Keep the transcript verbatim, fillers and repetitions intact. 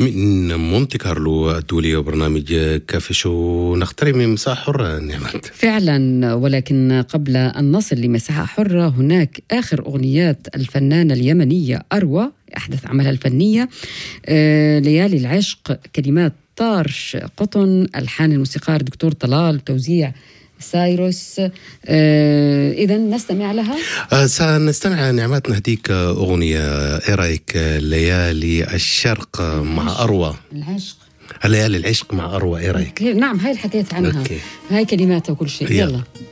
من مونتي كارلو الدولي وبرنامج كافيشو نقترب من مساحة حرة نعمت. فعلا، ولكن قبل أن نصل لمساحة حرة هناك آخر أغنيات الفنانة اليمنية أروى، أحدث أعمالها الفنية آه ليالي العشق، كلمات طارش قطن، ألحان الموسيقار دكتور طلال، توزيع سايروس. آه إذا نستمع لها. آه سنستمع نعمات، نهديك أغنية إيه رأيك؟ ليالي الشرق مع أروى. العشق، ليالي العشق مع أروى، إيه رأيك؟ نعم، هاي الحكيت عنها. أوكي. هاي كلماتها وكل شيء. يلا, يلا.